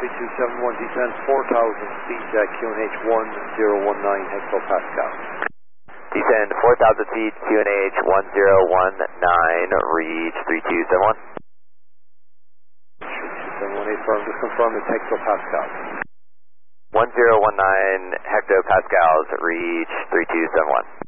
3271, descend 4,000 feet, QNH 1019 hectopascal. Descend 4,000 feet, QNH 1019, reach 3271. 3271, firm, just confirm it's hectopascal. 1019 hectopascals, reach 3271.